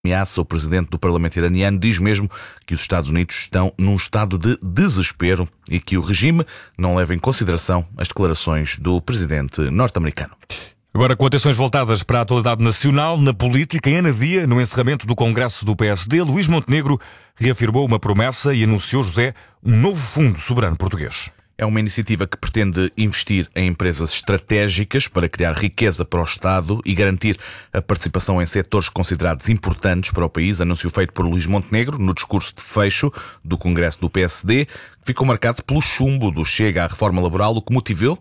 Ameaça, o presidente do Parlamento iraniano diz mesmo que os Estados Unidos estão num estado de desespero e que o regime não leva em consideração as declarações do presidente norte-americano. Agora, com atenções voltadas para a atualidade nacional, na política, em Anadia, no encerramento do Congresso do PSD, Luís Montenegro reafirmou uma promessa e anunciou, José, um novo Fundo Soberano Português. É uma iniciativa que pretende investir em empresas estratégicas para criar riqueza para o Estado e garantir a participação em setores considerados importantes para o país, anúncio feito por Luís Montenegro no discurso de fecho do Congresso do PSD, que ficou marcado pelo chumbo do Chega à reforma laboral, o que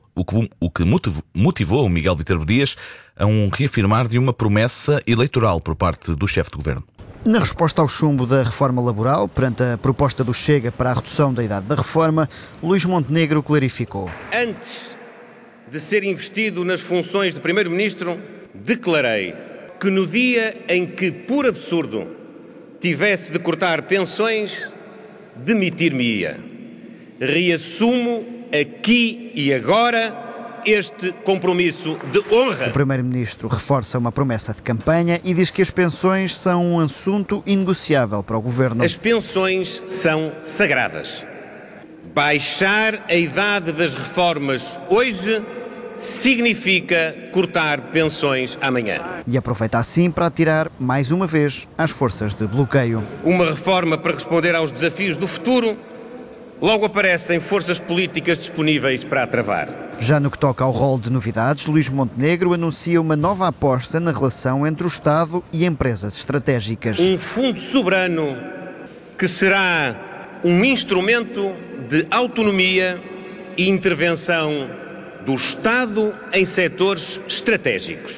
motivou o Miguel Viterbo Dias a reafirmar de uma promessa eleitoral por parte do chefe de governo. Na resposta ao chumbo da reforma laboral, perante a proposta do Chega para a redução da idade da reforma, Luís Montenegro clarificou. Antes de ser investido nas funções de Primeiro-Ministro, declarei que no dia em que, por absurdo, tivesse de cortar pensões, demitir-me-ia. Reassumo aqui e agora este compromisso de honra. O Primeiro-Ministro reforça uma promessa de campanha e diz que as pensões são um assunto inegociável para o Governo. As pensões são sagradas. Baixar a idade das reformas hoje significa cortar pensões amanhã. E aproveita assim para atirar, mais uma vez, às forças de bloqueio. Uma reforma para responder aos desafios do futuro, logo aparecem forças políticas disponíveis para a travar. Já no que toca ao rol de novidades, Luís Montenegro anuncia uma nova aposta na relação entre o Estado e empresas estratégicas. Um fundo soberano que será um instrumento de autonomia e intervenção do Estado em setores estratégicos,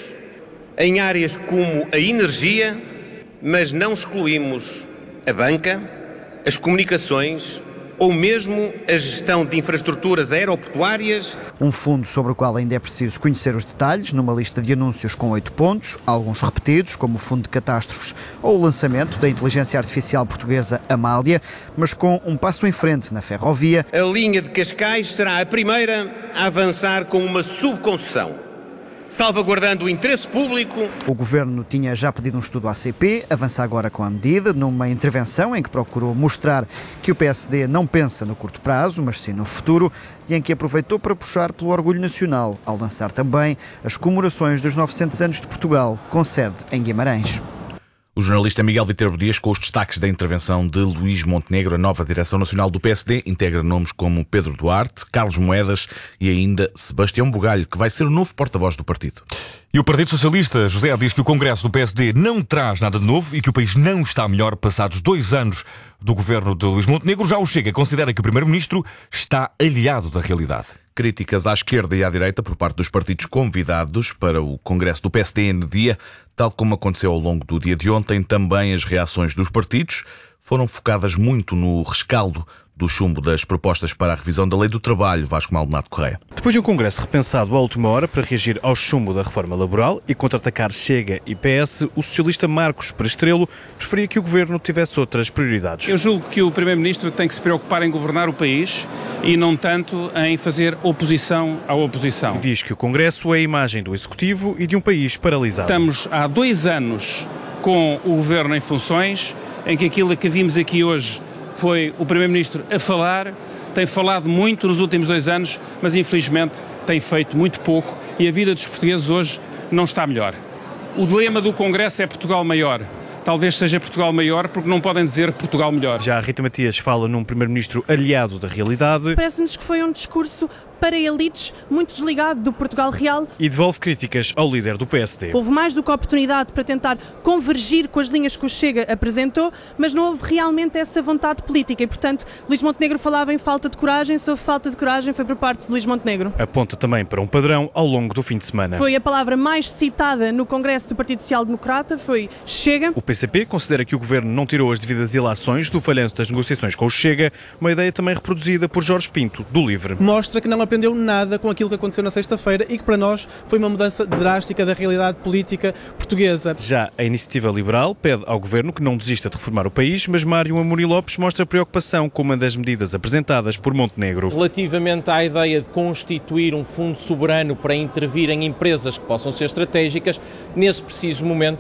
em áreas como a energia, mas não excluímos a banca, as comunicações ou mesmo a gestão de infraestruturas aeroportuárias. Um fundo sobre o qual ainda é preciso conhecer os detalhes, numa lista de anúncios com 8 pontos, alguns repetidos, como o Fundo de Catástrofes ou o lançamento da inteligência artificial portuguesa Amália, mas com um passo em frente na ferrovia. A linha de Cascais será a primeira a avançar com uma subconcessão, salvaguardando o interesse público. O Governo tinha já pedido um estudo à ACP, avança agora com a medida, numa intervenção em que procurou mostrar que o PSD não pensa no curto prazo, mas sim no futuro, e em que aproveitou para puxar pelo orgulho nacional, ao lançar também as comemorações dos 900 anos de Portugal, com sede em Guimarães. O jornalista Miguel Viterbo Dias com os destaques da intervenção de Luís Montenegro. A nova direção nacional do PSD integra nomes como Pedro Duarte, Carlos Moedas e ainda Sebastião Bugalho, que vai ser o novo porta-voz do partido. E o Partido Socialista, José, diz que o Congresso do PSD não traz nada de novo e que o país não está melhor passados 2 anos do governo de Luís Montenegro. Já o Chega considera que o Primeiro-Ministro está aliado da realidade. Críticas à esquerda e à direita por parte dos partidos convidados para o Congresso do PSD no dia, tal como aconteceu ao longo do dia de ontem, também as reações dos partidos foram focadas muito no rescaldo do chumbo das propostas para a revisão da Lei do Trabalho. Vasco Maldonado Correia. Depois de um congresso repensado à última hora para reagir ao chumbo da reforma laboral e contra-atacar Chega e PS, o socialista Marcos Perestrelo preferia que o governo tivesse outras prioridades. Eu julgo que o Primeiro-Ministro tem que se preocupar em governar o país e não tanto em fazer oposição à oposição. Diz que o congresso é a imagem do executivo e de um país paralisado. Estamos há 2 anos com o governo em funções, em que aquilo que vimos aqui hoje foi o Primeiro-Ministro a falar, tem falado muito nos últimos 2 anos, mas infelizmente tem feito muito pouco e a vida dos portugueses hoje não está melhor. O lema do Congresso é Portugal maior. Talvez seja Portugal maior porque não podem dizer Portugal melhor. Já a Rita Matias fala num Primeiro-Ministro aliado da realidade. Parece-nos que foi um discurso para elites, muito desligado do Portugal real. E devolve críticas ao líder do PSD. Houve mais do que oportunidade para tentar convergir com as linhas que o Chega apresentou, mas não houve realmente essa vontade política e, portanto, Luís Montenegro falava em falta de coragem. Se houve falta de coragem foi por parte de Luís Montenegro. Aponta também para um padrão ao longo do fim de semana. Foi a palavra mais citada no Congresso do Partido Social Democrata, foi Chega. O PCP considera que o Governo não tirou as devidas ilações do falhanço das negociações com o Chega, uma ideia também reproduzida por Jorge Pinto, do LIVRE. Mostra que não aprendeu nada com aquilo que aconteceu na sexta-feira e que para nós foi uma mudança drástica da realidade política portuguesa. Já a Iniciativa Liberal pede ao Governo que não desista de reformar o país, mas Mário Amorim Lopes mostra preocupação com uma das medidas apresentadas por Montenegro. Relativamente à ideia de constituir um fundo soberano para intervir em empresas que possam ser estratégicas, nesse preciso momento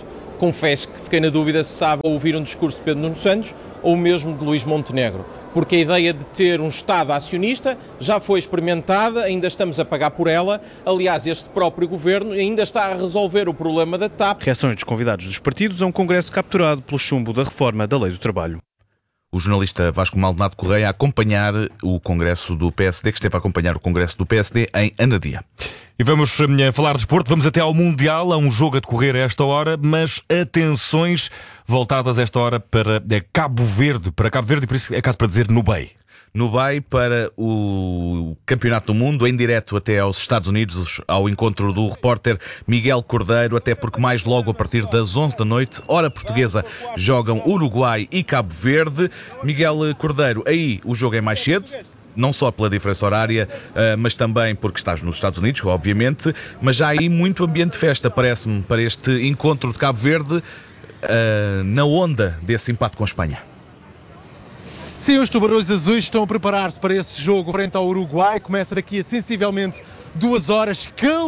confesso que fiquei na dúvida se estava a ouvir um discurso de Pedro Nuno Santos ou mesmo de Luís Montenegro, porque a ideia de ter um Estado acionista já foi experimentada, ainda estamos a pagar por ela. Aliás, este próprio governo ainda está a resolver o problema da TAP. Reações dos convidados dos partidos a um congresso capturado pelo chumbo da reforma da Lei do Trabalho. O jornalista Vasco Maldonado Correia a acompanhar o congresso do PSD, que esteve a acompanhar o congresso do PSD em Anadia. E vamos falar de desporto, vamos até ao Mundial, há um jogo a decorrer a esta hora, mas atenções voltadas a esta hora para Cabo Verde, e por isso é caso para dizer Nubei. Nubei para o Campeonato do Mundo, em direto até aos Estados Unidos, ao encontro do repórter Miguel Cordeiro, até porque mais logo a partir das 11 da noite, hora portuguesa, jogam Uruguai e Cabo Verde. Miguel Cordeiro, aí o jogo é mais cedo, não só pela diferença horária, mas também porque estás nos Estados Unidos, obviamente, mas já há aí muito ambiente de festa, parece-me, para este encontro de Cabo Verde, na onda desse empate com a Espanha. Sim, os tubarões azuis estão a preparar-se para esse jogo frente ao Uruguai. Começa daqui a sensivelmente 2 horas.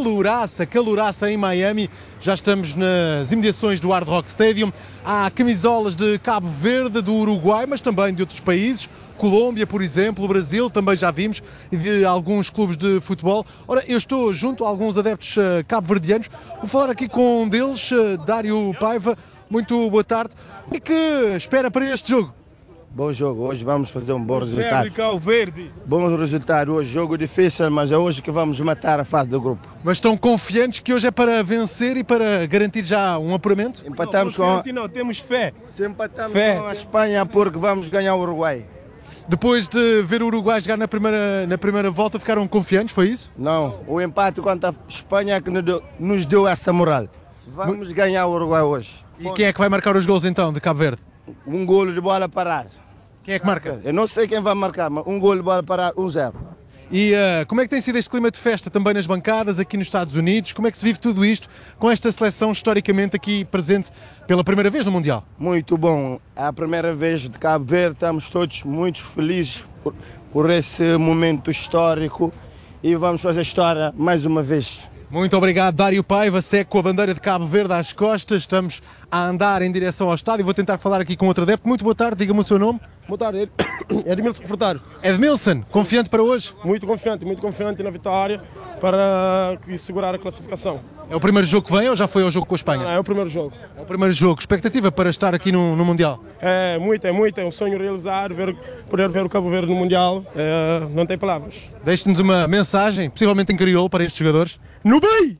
Caloraça em Miami. Já estamos nas imediações do Hard Rock Stadium. Há camisolas de Cabo Verde, do Uruguai, mas também de outros países. Colômbia, por exemplo, o Brasil, também já vimos, e de alguns clubes de futebol. Ora, eu estou junto a alguns adeptos cabo-verdianos. Vou falar aqui com um deles, Dário Paiva. Muito boa tarde. O que espera para este jogo? Bom jogo, hoje vamos fazer um bom resultado. Verde. Bom resultado, hoje jogo difícil, mas é hoje que vamos matar a fase do grupo. Mas estão confiantes que hoje é para vencer e para garantir já um apuramento? Empatamos não, temos fé. Se empatamos com a Espanha, porque vamos ganhar o Uruguai. Depois de ver o Uruguai jogar na primeira volta, ficaram confiantes, foi isso? Não, o empate contra a Espanha é que nos deu essa moral. Vamos ganhar o Uruguai hoje. E quem é que vai marcar os gols então de Cabo Verde? Um golo de bola parada. Quem é que marca? Eu não sei quem vai marcar, mas um golo de bola parada, 1-0. E como é que tem sido este clima de festa também nas bancadas, aqui nos Estados Unidos? Como é que se vive tudo isto com esta seleção historicamente aqui presente pela primeira vez no Mundial? Muito bom. É a primeira vez de Cabo Verde, estamos todos muito felizes por esse momento histórico e vamos fazer história mais uma vez. Muito obrigado, Dário Paiva, segue com a bandeira de Cabo Verde às costas. Estamos a andar em direção ao estádio. Vou tentar falar aqui com outro adepto. Muito boa tarde, diga-me o seu nome. Boa tarde, Edmilson Furtado. Edmilson, confiante para hoje? Muito confiante na vitória para segurar a classificação. É o primeiro jogo que vem ou já foi ao jogo com a Espanha? É o primeiro jogo. É o primeiro jogo. Expectativa para estar aqui no Mundial? É muito. É um sonho realizar, poder ver o Cabo Verde no Mundial. Não tem palavras. Deixe-nos uma mensagem, possivelmente em crioulo, para estes jogadores. Nubei!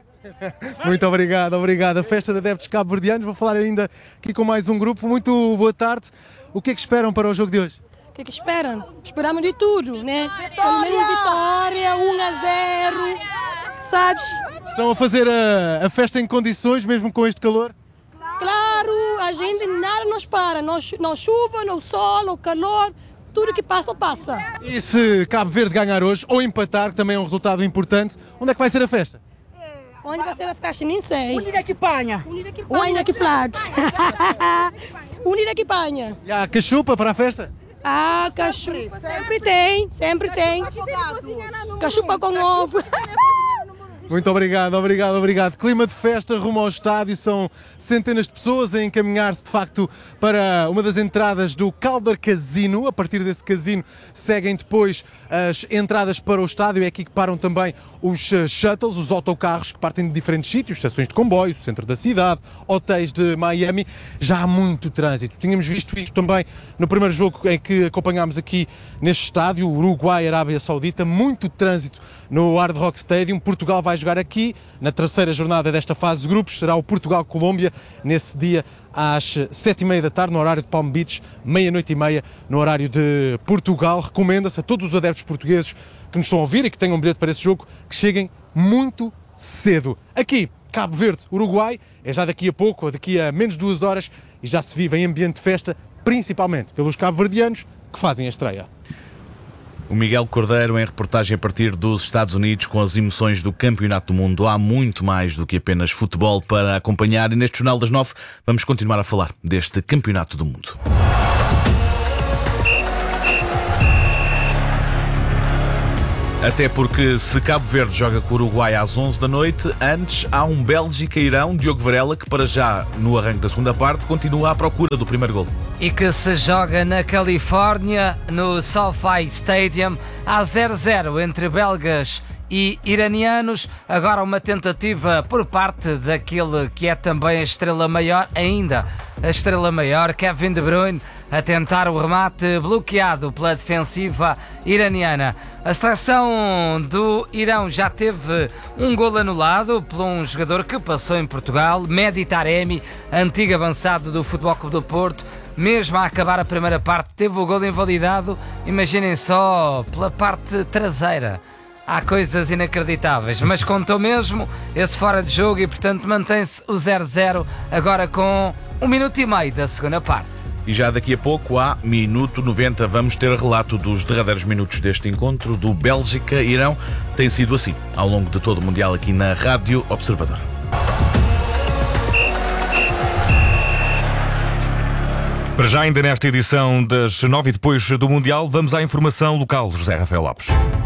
Muito obrigado. A festa de adeptos cabo-verdianos. Vou falar ainda aqui com mais um grupo. Muito boa tarde. O que é que esperam para o jogo de hoje? O que esperam? Esperamos de tudo, né? Pelo menos vitória, 1-0, sabes? Estão a fazer a festa em condições, mesmo com este calor? Claro, a gente nada nos para. Não chuva, no sol, no calor, tudo que passa, passa. E se Cabo Verde ganhar hoje, ou empatar, que também é um resultado importante, onde é que vai ser a festa? Onde vai ser a festa? Nem sei. Unida que panha. Unida que flado. Unida que panha. E há cachupa para a festa? Ah, cachupa sempre tem. Cachupa com ovo. Muito obrigado. Clima de festa rumo ao estádio, são centenas de pessoas a encaminhar-se de facto para uma das entradas do Calder Casino. A partir desse casino seguem depois as entradas para o estádio. É aqui que param também os shuttles, os autocarros que partem de diferentes sítios, estações de comboio, centro da cidade, hotéis de Miami. Já há muito trânsito. Tínhamos visto isto também no primeiro jogo em que acompanhámos aqui neste estádio, Uruguai-Arábia Saudita. Muito trânsito no Hard Rock Stadium. Portugal vai jogar aqui na terceira jornada desta fase de grupos. Será o Portugal-Colômbia nesse dia às 7h30 da tarde, no horário de Palm Beach, 00:30 no horário de Portugal. Recomenda-se a todos os adeptos portugueses que nos estão a ouvir e que tenham um bilhete para esse jogo que cheguem muito cedo. Aqui, Cabo Verde, Uruguai, é já daqui a pouco, daqui a menos de 2 horas, e já se vive em ambiente de festa, principalmente pelos cabo-verdianos que fazem a estreia. O Miguel Cordeiro em reportagem a partir dos Estados Unidos com as emoções do Campeonato do Mundo. Há muito mais do que apenas futebol para acompanhar e neste Jornal das 9 vamos continuar a falar deste Campeonato do Mundo. Até porque se Cabo Verde joga com o Uruguai às 11 da noite, antes há um Bélgica-Irão, Diogo Varela, que para já, no arranque da segunda parte, continua à procura do primeiro gol. E que se joga na Califórnia, no SoFi Stadium, há 0-0 entre belgas e iranianos. Agora uma tentativa por parte daquele que é também a estrela maior, ainda a estrela maior, Kevin De Bruyne, a tentar o remate bloqueado pela defensiva iraniana. A seleção do Irão já teve um gol anulado por um jogador que passou em Portugal, Mehdi Taremi, antigo avançado do Futebol Clube do Porto. Mesmo a acabar a primeira parte, teve o gol invalidado, imaginem só, pela parte traseira. Há coisas inacreditáveis, mas contou mesmo esse fora de jogo e, portanto, mantém-se o 0-0 agora com 1 minuto e meio da segunda parte. E já daqui a pouco, há minuto 90, vamos ter relato dos derradeiros minutos deste encontro do Bélgica-Irão. Tem sido assim ao longo de todo o Mundial aqui na Rádio Observador. Para já, ainda nesta edição das 9 e depois do Mundial, vamos à informação local, José Rafael Lopes.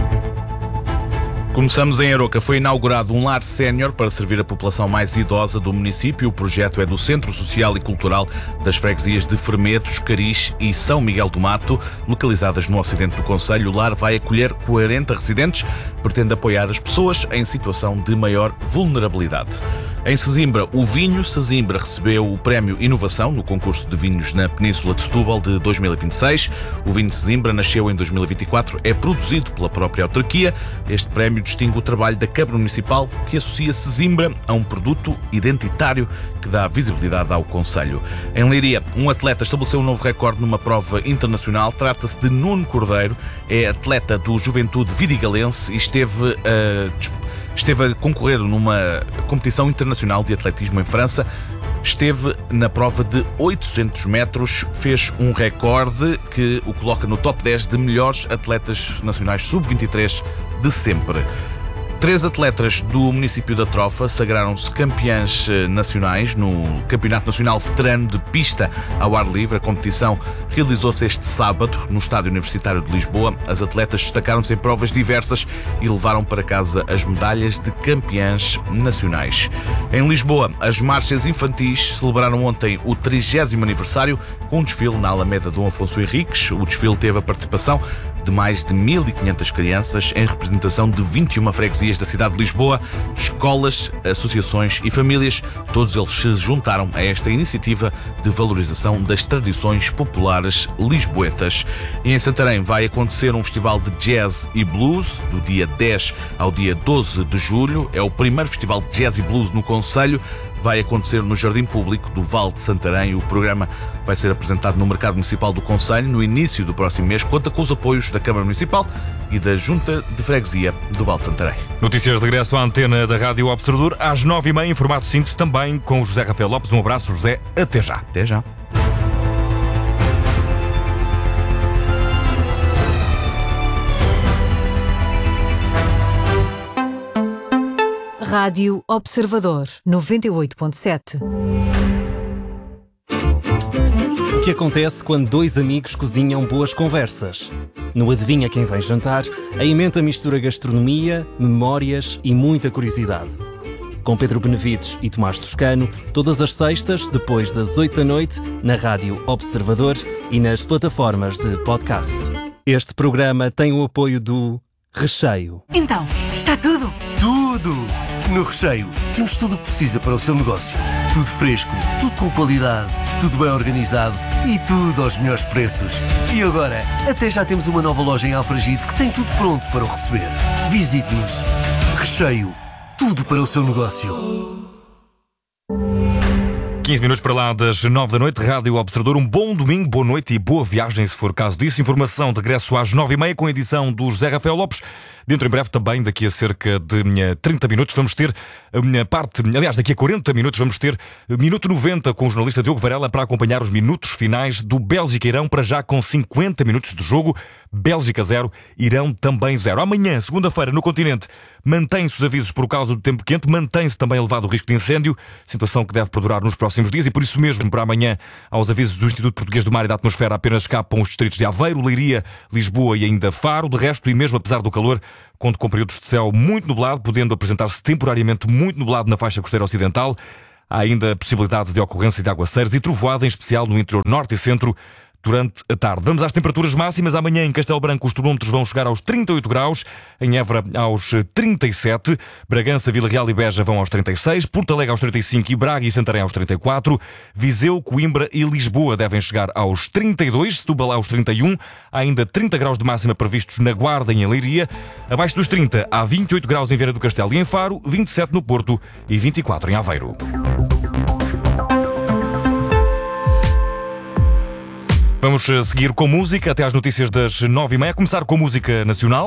Começamos em Aroca. Foi inaugurado um lar sénior para servir a população mais idosa do município. O projeto é do Centro Social e Cultural das freguesias de Fermetos, Cariz e São Miguel do Mato, localizadas no ocidente do concelho. O lar vai acolher 40 residentes, pretende apoiar as pessoas em situação de maior vulnerabilidade. Em Sesimbra, o vinho Sesimbra recebeu o prémio Inovação no concurso de vinhos na Península de Setúbal de 2026. O vinho de Sesimbra nasceu em 2024, é produzido pela própria autarquia. Este prémio distingue o trabalho da Câmara Municipal, que associa Sesimbra a um produto identitário que dá visibilidade ao concelho. Em Leiria, um atleta estabeleceu um novo recorde numa prova internacional. Trata-se de Nuno Cordeiro, é atleta do Juventude Vidigalense e esteve a concorrer numa competição internacional de atletismo em França. Esteve na prova de 800 metros, fez um recorde que o coloca no top 10 de melhores atletas nacionais sub-23 de sempre. 3 atletas do município da Trofa sagraram-se campeãs nacionais no Campeonato Nacional Veterano de Pista ao ar livre. A competição realizou-se este sábado no Estádio Universitário de Lisboa. As atletas destacaram-se em provas diversas e levaram para casa as medalhas de campeãs nacionais. Em Lisboa, as marchas infantis celebraram ontem o 30º aniversário com um desfile na Alameda Dom Afonso Henriques. O desfile teve a participação de mais de 1.500 crianças em representação de 21 freguesias da cidade de Lisboa, escolas, associações e famílias. Todos eles se juntaram a esta iniciativa de valorização das tradições populares lisboetas. E em Santarém vai acontecer um festival de jazz e blues do dia 10 ao dia 12 de julho. É o primeiro festival de jazz e blues no concelho. Vai acontecer no Jardim Público do Val de Santarém. O programa vai ser apresentado no Mercado Municipal do concelho no início do próximo mês. Conta com os apoios da Câmara Municipal e da Junta de Freguesia do Val de Santarém. Notícias de regresso à antena da Rádio Observador às 9h30 em formato simples, também com o José Rafael Lopes. Um abraço, José. Até já. Até já. Rádio Observador 98.7. O que acontece quando 2 amigos cozinham boas conversas? No Adivinha Quem Vem Jantar, a emenda mistura gastronomia, memórias e muita curiosidade. Com Pedro Benevides e Tomás Toscano, todas as sextas, depois das 8 da noite, na Rádio Observador e nas plataformas de podcast. Este programa tem o apoio do Recheio. Então, está tudo? Tudo! No Recheio, temos tudo o que precisa para o seu negócio. Tudo fresco, tudo com qualidade, tudo bem organizado e tudo aos melhores preços. E agora, até já temos uma nova loja em Alfragide que tem tudo pronto para o receber. Visite-nos. Recheio, tudo para o seu negócio. 15 minutos para lá das 9 da noite, Rádio Observador. Um bom domingo, boa noite e boa viagem, se for caso disso. Informação de regresso às 9h30 com a edição do José Rafael Lopes. Dentro em breve também, daqui a cerca de 30 minutos, vamos ter a minha parte, aliás, daqui a 40 minutos vamos ter Minuto 90 com o jornalista Diogo Varela para acompanhar os minutos finais do Bélgica-Irão, para já com 50 minutos de jogo. Bélgica 0, Irão também 0. Amanhã, segunda-feira, no continente, mantém-se os avisos por causa do tempo quente, mantém-se também elevado o risco de incêndio, situação que deve perdurar nos próximos dias e por isso mesmo, para amanhã, aos avisos do Instituto Português do Mar e da Atmosfera, apenas escapam os distritos de Aveiro, Leiria, Lisboa e ainda Faro. De resto, e mesmo apesar do calor, conto com períodos de céu muito nublado, podendo apresentar-se temporariamente muito nublado na faixa costeira ocidental. Há ainda a possibilidade de ocorrência de aguaceiros e trovoada, em especial no interior norte e centro, durante a tarde. Vamos às temperaturas máximas. Amanhã em Castelo Branco os termómetros vão chegar aos 38 graus, em Évora aos 37, Bragança, Vila Real e Beja vão aos 36, Porto Alegre aos 35 e Braga e Santarém aos 34, Viseu, Coimbra e Lisboa devem chegar aos 32, Setúbal aos 31, há ainda 30 graus de máxima previstos na Guarda e em Leiria, abaixo dos 30 há 28 graus em Viana do Castelo e em Faro, 27 no Porto e 24 em Aveiro. Vamos seguir com música até às notícias das 9h30. Começar com música nacional.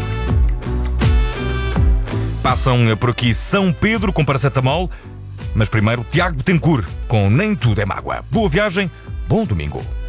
Passam por aqui São Pedro com Paracetamol. Mas primeiro Tiago Betancourt com Nem Tudo é Mágoa. Boa viagem, bom domingo.